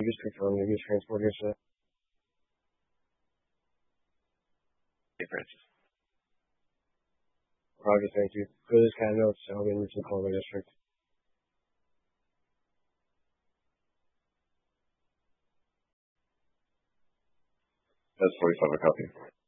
you just confirm your use transport here, sir? Hey, Francis. Roger, thank you. For this kind of notes, I'll be in the Colorado District. That's 45 a copy.